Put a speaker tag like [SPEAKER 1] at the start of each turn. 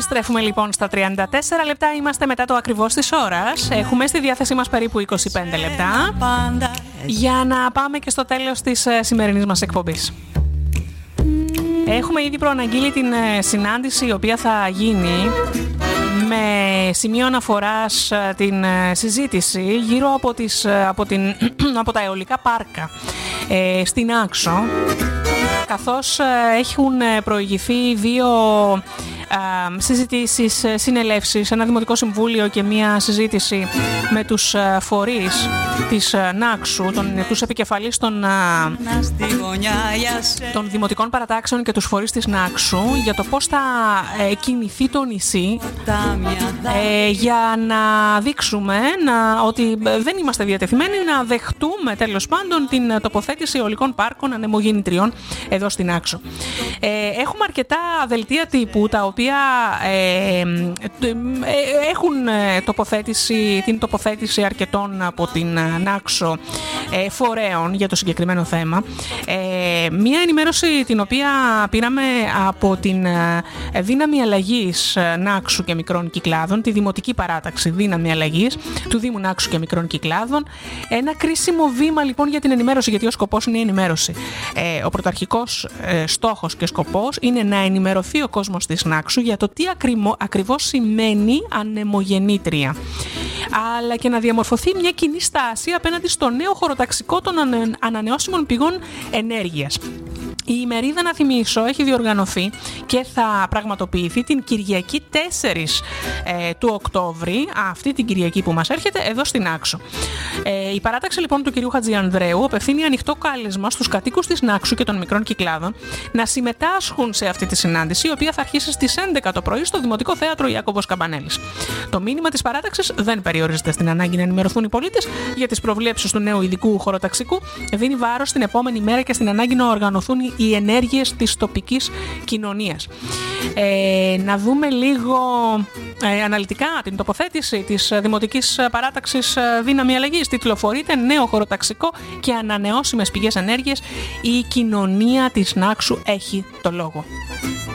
[SPEAKER 1] Επιστρέφουμε λοιπόν στα 34 λεπτά. Είμαστε μετά το ακριβώς της ώρας. Έχουμε στη διάθεσή μας περίπου 25 λεπτά για να πάμε και στο τέλος της σημερινής μας εκπομπής. Έχουμε ήδη προαναγγείλει την συνάντηση η οποία θα γίνει με σημείο αναφοράς την συζήτηση γύρω από τα αιωλικά πάρκα στην Άξο, καθώς έχουν προηγηθεί δύο συζητήσεις, συνελεύσεις, ένα δημοτικό συμβούλιο και μία συζήτηση με τους φορείς της Νάξου, τους επικεφαλείς των δημοτικών παρατάξεων και τους φορείς της Νάξου για το πώς θα κινηθεί το νησί, για να δείξουμε ότι δεν είμαστε διατεθειμένοι να δεχτούμε τέλος πάντων την τοποθέτηση αιωλικών πάρκων ανεμογεννητριών εδώ στην Άξο. Έχουμε αρκετά δελτία τύπου τα οποία έχουν την τοποθέτηση αρκετών από την Νάξο φορέων για το συγκεκριμένο θέμα. Μία ενημέρωση την οποία πήραμε από την Δύναμη Αλλαγής Νάξου και Μικρών Κυκλάδων, τη δημοτική παράταξη Δύναμη Αλλαγής του Δήμου Νάξου και Μικρών Κυκλάδων. Ένα κρίσιμο βήμα λοιπόν για την ενημέρωση, γιατί ο σκοπός είναι η ενημέρωση. Ο πρωταρχικός στόχος και σκοπός είναι να ενημερωθεί ο κόσμος της Νάξου για το τι ακριβώς σημαίνει ανεμογεννήτρια, αλλά και να διαμορφωθεί μια κοινή στάση απέναντι στο νέο χωροταξικό των ανανεώσιμων πηγών ενέργειας. Η ημερίδα, να θυμίσω, έχει διοργανωθεί και θα πραγματοποιηθεί την Κυριακή 4 του Οκτώβρη, αυτή την Κυριακή που μας έρχεται, εδώ στην Άξο. Η παράταξη λοιπόν του κυρίου Χατζιανδρέου απευθύνει ανοιχτό κάλεσμα στους κατοίκους της Νάξου και των Μικρών Κυκλάδων να συμμετάσχουν σε αυτή τη συνάντηση, η οποία θα αρχίσει στις 11 το πρωί στο Δημοτικό Θέατρο Ιάκωβος Καμπανέλης. Το μήνυμα της παράταξης δεν περιορίζεται στην ανάγκη να ενημερωθούν οι πολίτες για τις προβλέψεις του νέου ειδικού χωροταξικού, δίνει βάρος την επόμενη μέρα και στην ανάγκη να οργανωθούν οι ενέργειες της τοπικής κοινωνίας. Να δούμε λίγο αναλυτικά την τοποθέτηση της δημοτικής παράταξης Δύναμη Αλλαγής. Τιτλοφορείται «Νέο χωροταξικό και ανανεώσιμες πηγές ενέργειας. Η κοινωνία της Νάξου έχει το λόγο».